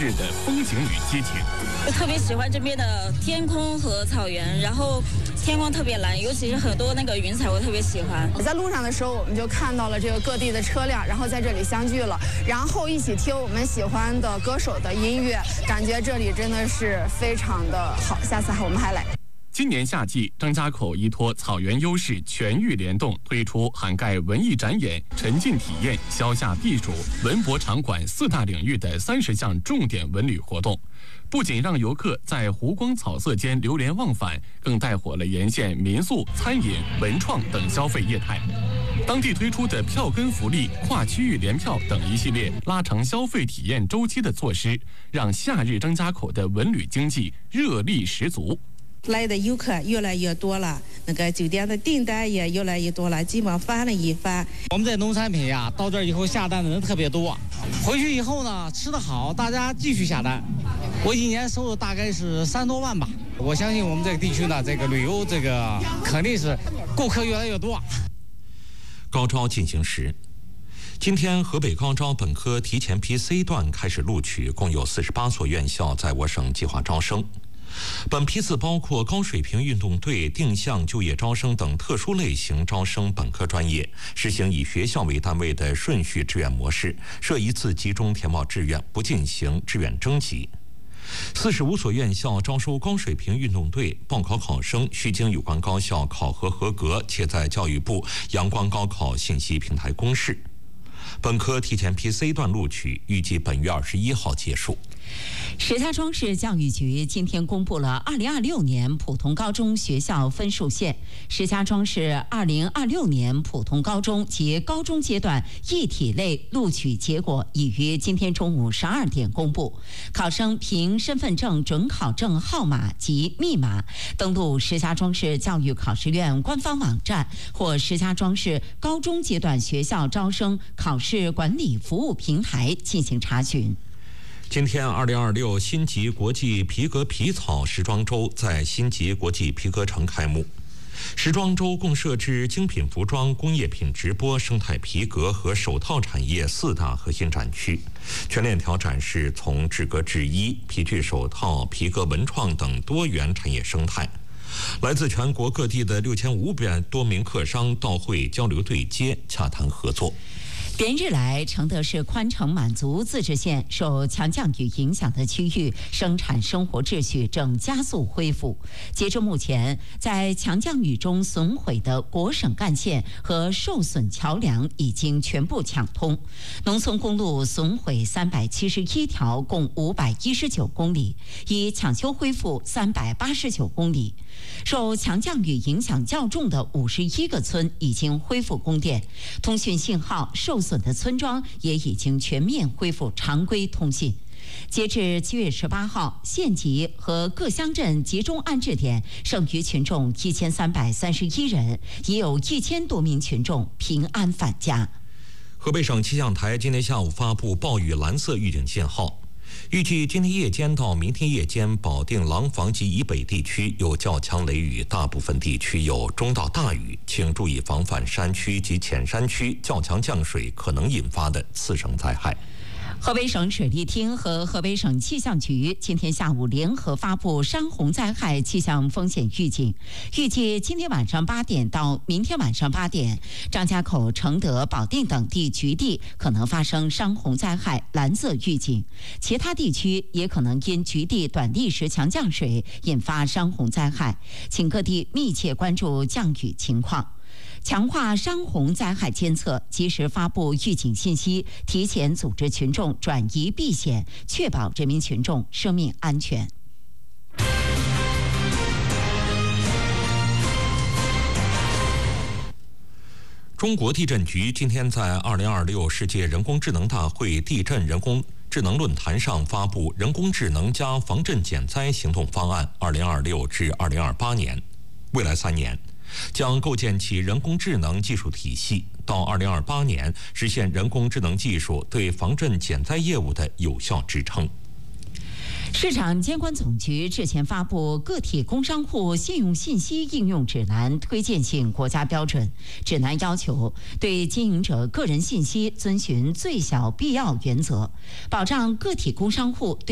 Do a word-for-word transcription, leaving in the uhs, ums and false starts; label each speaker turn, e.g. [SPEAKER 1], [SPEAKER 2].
[SPEAKER 1] 日的风景与激情。
[SPEAKER 2] 我特别喜欢这边的天空和草原，然后天空特别蓝，尤其是很多那个云彩，我特别喜欢。
[SPEAKER 3] 在路上的时候，我们就看到了这个各地的车辆，然后在这里相聚了，然后一起听我们喜欢的歌手的音乐，感觉这里真的是非常的好。下次我们还来。
[SPEAKER 1] 今年夏季，张家口依托草原优势，全域联动推出涵盖文艺展演、沉浸体验、消夏避暑、文博场馆四大领域的三十项重点文旅活动，不仅让游客在湖光草色间流连忘返，更带火了沿线民宿、餐饮、文创等消费业态。当地推出的票根福利、跨区域联票等一系列拉长消费体验周期的措施，让夏日张家口的文旅经济热力十足。
[SPEAKER 4] 来的游客越来越多了，那个酒店的订单也越来越多了，基本上翻了一番。
[SPEAKER 5] 我们这农产品呀，到这儿以后下单的人特别多，回去以后呢，吃得好，大家继续下单。我一年收入大概是三多万吧。我相信我们这个地区呢，这个旅游这个肯定是顾客越来越多。
[SPEAKER 6] 高招进行时，今天河北高招本科提前批 C 段开始录取，共有四十八所院校在我省计划招生。本批次包括高水平运动队、定向就业招生等特殊类型招生本科专业，实行以学校为单位的顺序志愿模式，设一次集中填报志愿，不进行志愿征集。四十五所院校招收高水平运动队，报考考生需经有关高校考核合格，且在教育部阳光高考信息平台公示。本科提前批 C 段录取，预计本月二十一号结束。
[SPEAKER 7] 石家庄市教育局今天公布了二零二六年普通高中学校分数线。石家庄市二零二六年普通高中及高中阶段一体类录取结果已于今天中午十二点公布。考生凭身份证准考证号码及密码登录石家庄市教育考试院官方网站或石家庄市高中阶段学校招生考试管理服务平台进行查询。
[SPEAKER 6] 今天，二零二六新集国际皮革皮草时装周在新集国际皮革城开幕。时装周共设置精品服装、工业品直播、生态皮革和手套产业四大核心展区，全链条展示从制革制衣、皮具手套、皮革文创等多元产业生态。来自全国各地的六千五百多名客商到会交流对接，洽谈合作。
[SPEAKER 7] 连日来，承德市宽城满族自治县受强降雨影响的区域生产生活秩序正加速恢复。截至目前，在强降雨中损毁的国省干线和受损桥梁已经全部抢通，农村公路损毁三百七十一条，共五百一十九公里，已抢修恢复三百八十九公里。受强降雨影响较重的五十一个村已经恢复供电，通讯信号受损的村庄也已经全面恢复常规通信。截至七月十八号，县级和各乡镇集中安置点剩余群众一千三百三十一人，已有一千多名群众平安返家。
[SPEAKER 6] 河北省气象台今天下午发布暴雨蓝色预警信号。预计今天夜间到明天夜间，保定廊坊及以北地区有较强雷雨，大部分地区有中到大雨，请注意防范山区及浅山区较强降水可能引发的次生灾害。
[SPEAKER 7] 河北省水利厅和河北省气象局今天下午联合发布山洪灾害气象风险预警，预计今天晚上八点到明天晚上八点，张家口、承德、保定等地局地可能发生山洪灾害蓝色预警，其他地区也可能因局地短历时强降水引发山洪灾害，请各地密切关注降雨情况。强化山洪灾害监测，及时发布预警信息，提前组织群众转移避险，确保人民群众生命安全。
[SPEAKER 6] 中国地震局今天在二零二六世界人工智能大会地震人工智能论坛上发布人工智能加防震减灾行动方案二零二六至二零二八年，未来三年将构建起人工智能技术体系，到二零二八年实现人工智能技术对防震减灾业务的有效支撑。
[SPEAKER 7] 市场监管总局日前发布《个体工商户信用信息应用指南》推荐性国家标准。指南要求对经营者个人信息遵循最小必要原则，保障个体工商户